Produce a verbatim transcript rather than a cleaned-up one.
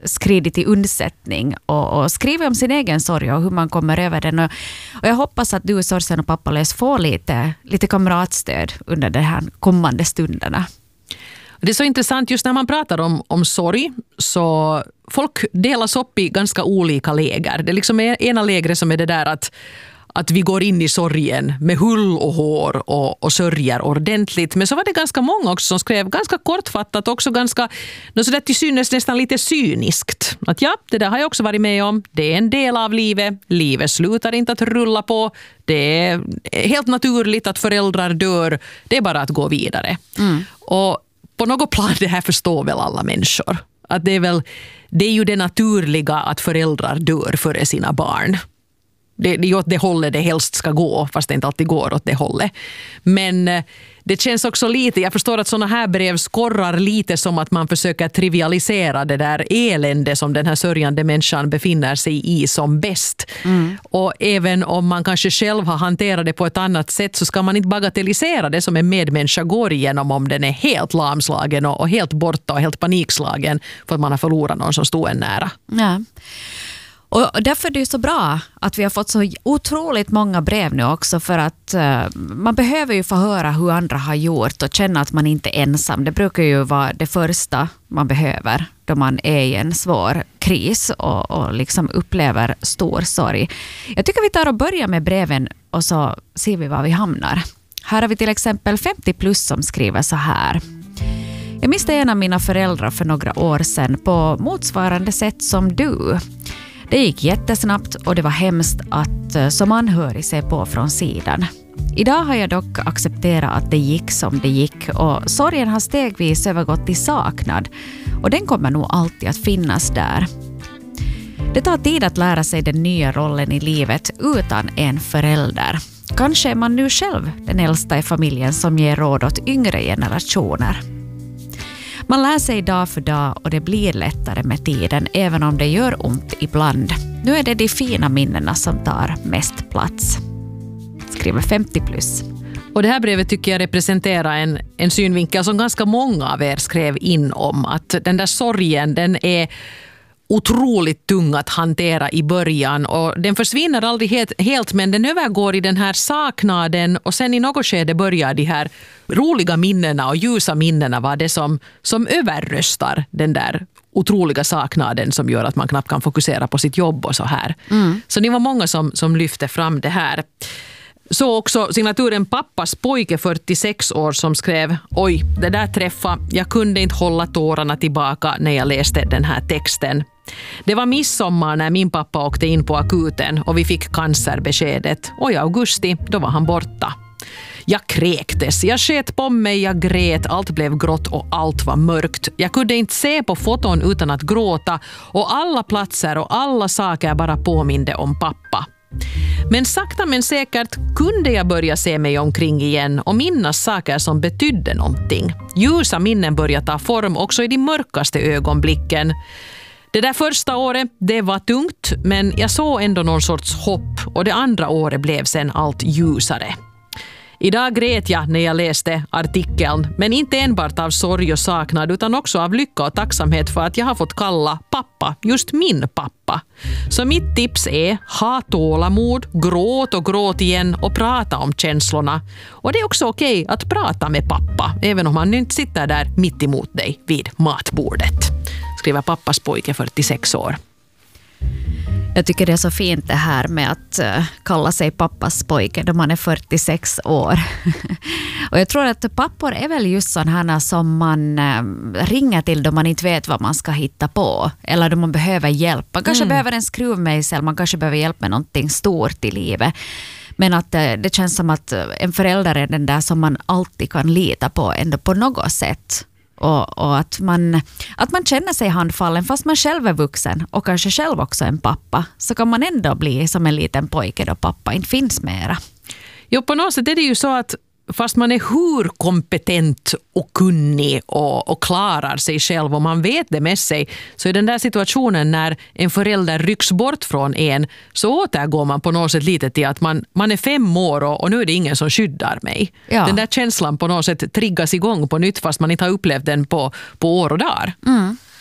skridit till undsättning och, och skrivit om sin egen sorg och hur man kommer över den. Och, och jag hoppas att du, Sorsen och Pappalös, får lite, lite kamratstöd under de här kommande stunderna. Det är så intressant just när man pratar om, om sorg, så folk delas upp i ganska olika läger. Det är liksom ena lägret som är det där att att vi går in i sorgen med hull och hår och, och sörjer ordentligt. Men så var det ganska många också som skrev ganska kortfattat, också ganska så där till synes nästan lite cyniskt. Att ja, det där har jag också varit med om. Det är en del av livet. Livet slutar inte att rulla på. Det är helt naturligt att föräldrar dör. Det är bara att gå vidare. Mm. Och på något plan det här förstår väl alla människor. Att det är väl, det är ju det naturliga att föräldrar dör före sina barn. Det, det är åt det hållet det helst ska gå, fast det inte alltid går åt det hållet. Men det känns också lite, jag förstår att såna här brev skorrar lite som att man försöker trivialisera det där elände som den här sörjande människan befinner sig i som bäst. Mm. Och även om man kanske själv har hanterat det på ett annat sätt, så ska man inte bagatellisera det som en medmänniska går igenom om den är helt lamslagen och, och helt borta och helt panikslagen för att man har förlorat någon som stod en nära. Ja. Och därför är det så bra att vi har fått så otroligt många brev nu också, för att uh, man behöver ju få höra hur andra har gjort och känna att man inte är ensam. Det brukar ju vara det första man behöver då man är i en svår kris och, och liksom upplever stor sorg. Jag tycker vi tar och börjar med breven och så ser vi var vi hamnar. Här har vi till exempel femtio plus som skriver så här. Jag miste en av mina föräldrar för några år sedan på motsvarande sätt som du. Det gick jättesnabbt och det var hemskt att som anhörig se på från sidan. Idag har jag dock accepterat att det gick som det gick och sorgen har stegvis övergått till saknad och den kommer nog alltid att finnas där. Det tar tid att lära sig den nya rollen i livet utan en förälder. Kanske är man nu själv den äldsta i familjen som ger råd åt yngre generationer. Man lär sig dag för dag och det blir lättare med tiden även om det gör ont ibland. Nu är det de fina minnena som tar mest plats. Skriver femtio plus. Och det här brevet tycker jag representerar en, en synvinkel som ganska många av er skrev in om. Att den där sorgen, den är otroligt tung att hantera i början och den försvinner aldrig helt, helt men den övergår i den här saknaden och sen i något skede börjar de här roliga minnena och ljusa minnena vara det som, som överröstar den där otroliga saknaden som gör att man knappt kan fokusera på sitt jobb och så här. Mm. Så det var många som, som lyfte fram det här. Så också signaturen Pappas pojke fyrtiosex år som skrev: oj, det där träffa. Jag kunde inte hålla tårarna tillbaka när jag läste den här texten. Det var midsommar när min pappa åkte in på akuten och vi fick cancerbeskedet. Och i augusti, då var han borta. Jag kräktes, jag sket på mig, jag grät, allt blev grått och allt var mörkt. Jag kunde inte se på foton utan att gråta och alla platser och alla saker bara påminde om pappa. Men sakta men säkert kunde jag börja se mig omkring igen och minnas saker som betydde någonting. Ljusa minnen började ta form också i de mörkaste ögonblicken. Det där första året, det var tungt, men jag såg ändå någon sorts hopp och det andra året blev sen allt ljusare. Idag grät jag när jag läste artikeln, men inte enbart av sorg och saknad utan också av lycka och tacksamhet för att jag har fått kalla pappa just min pappa. Så mitt tips är: ha tålamod, gråt och gråt igen och prata om känslorna. Och det är också okej att prata med pappa, även om han inte sitter där mitt emot dig vid matbordet. Skriver Pappas pojke fyrtiosex år. Jag tycker det är så fint det här med att uh, kalla sig pappas pojke då man är fyrtiosex år. Och jag tror att pappor är väl just sådana som man uh, ringer till då man inte vet vad man ska hitta på. Eller då man behöver hjälp. Man kanske mm. behöver en skruvmejsel, man kanske behöver hjälp med någonting stort i livet. Men att uh, det känns som att en förälder är den där som man alltid kan lita på ändå på något sätt. Och, och att, man, att man känner sig handfallen fast man själv är vuxen och kanske själv också en pappa, så kan man ändå bli som en liten pojke då pappa inte finns mera. Jo, på något sätt är det ju så att fast man är hur kompetent och kunnig och, och klarar sig själv och man vet det med sig, så i den där situationen när en förälder rycks bort från en, så återgår man på något sätt lite till att man, man är fem år och, och nu är det ingen som skyddar mig. Ja. Den där känslan på något sätt triggas igång på nytt fast man inte har upplevt den på, på år och dagar. Mm.